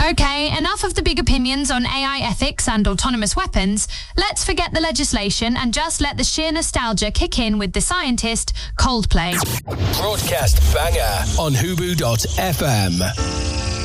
Okay, enough of the big opinions on AI ethics and autonomous weapons. Let's forget the legislation and just let the sheer nostalgia kick in with The Scientist, Coldplay. Broadcast banger on Hubu.fm.